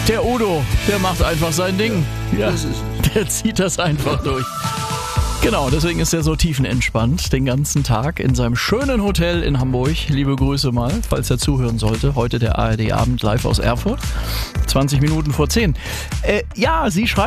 Der Udo, der macht einfach sein Ding. Ja, der zieht das einfach durch. Genau, deswegen ist er so tiefenentspannt den ganzen Tag in seinem schönen Hotel in Hamburg. Liebe Grüße mal, falls er zuhören sollte. Heute der ARD-Abend live aus Erfurt. 20 Minuten vor 10. Ja, Sie schreiben